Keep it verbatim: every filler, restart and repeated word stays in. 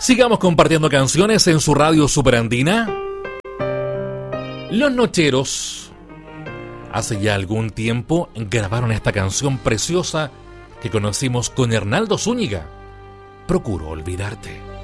Sigamos compartiendo canciones en su radio Superandina. Los Nocheros, hace ya algún tiempo, grabaron esta canción preciosa que conocimos con Hernaldo Zúñiga. Procuro olvidarte.